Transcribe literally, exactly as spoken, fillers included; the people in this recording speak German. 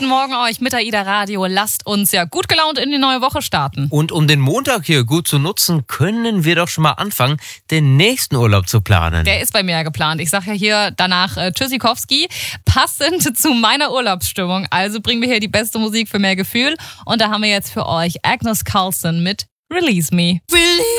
guten Morgen euch mit AIDA Radio. Lasst uns ja gut gelaunt in die neue Woche starten. Und um den Montag hier gut zu nutzen, können wir doch schon mal anfangen, den nächsten Urlaub zu planen. Der ist bei mir ja geplant. Ich sage ja hier danach äh, Tschüssikowski, passend zu meiner Urlaubsstimmung. Also bringen wir hier die beste Musik für mehr Gefühl. Und da haben wir jetzt für euch Agnes Carlson mit Release Me. Release